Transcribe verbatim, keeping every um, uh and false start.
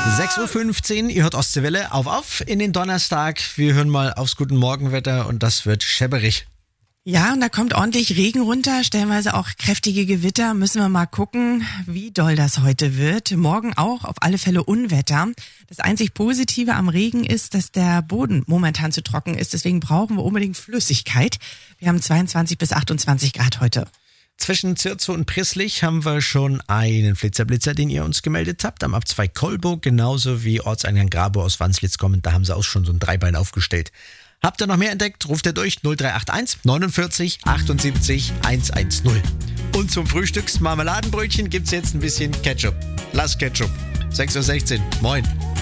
sechs Uhr fünfzehn, ihr hört Ostseewelle, auf, auf in den Donnerstag. Wir hören mal aufs Guten Morgenwetter und das wird schäbberig. Ja, und da kommt ordentlich Regen runter, stellenweise auch kräftige Gewitter. Müssen wir mal gucken, wie doll das heute wird. Morgen auch auf alle Fälle Unwetter. Das einzig Positive am Regen ist, dass der Boden momentan zu trocken ist. Deswegen brauchen wir unbedingt Flüssigkeit. Wir haben zweiundzwanzig bis achtundzwanzig Grad heute. Zwischen Zirzow und Prisslich haben wir schon einen Flitzer-Blitzer, den ihr uns gemeldet habt. Am Ab zwei Kolburg, genauso wie Ortseingang Grabow aus Wanslitz kommend. Da haben sie auch schon so ein Dreibein aufgestellt. Habt ihr noch mehr entdeckt? Ruft ihr durch null drei acht eins neunundvierzig achtundsiebzig hundertzehn. Und zum Frühstücksmarmeladenbrötchen gibt's jetzt ein bisschen Ketchup. Lass Ketchup. sechs Uhr sechzehn. Moin.